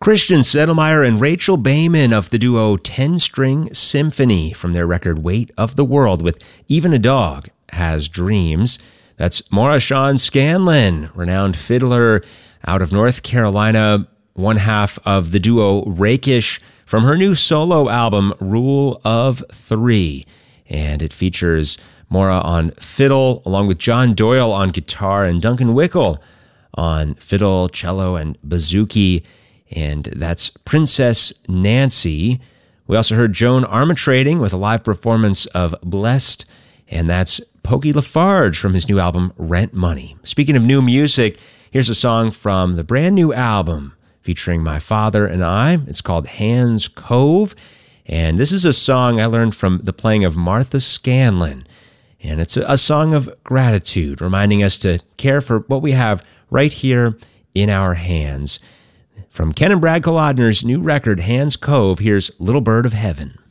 Christian Sedlmeyer and Rachel Bayman of the duo 10-String Symphony from their record Weight of the World with Even a Dog Has Dreams. That's Maura Shawn Scanlon, renowned fiddler out of North Carolina, one half of the duo Rakish from her new solo album Rule of Three. And it features Maura on fiddle, along with John Doyle on guitar and Duncan Wickel on fiddle, cello, and bouzouki. And that's Princess Nancy. We also heard Joan Armatrading with a live performance of Blessed, and that's Pokey Lafarge from his new album Rent Money. Speaking of new music, here's a song from the brand new album featuring my father and I. It's called Hands Cove, and this is a song I learned from the playing of Martha Scanlon. And it's a song of gratitude, reminding us to care for what we have right here in our hands. From Ken and Brad Kolodner's new record, Hands Cove, here's Little Bird of Heaven.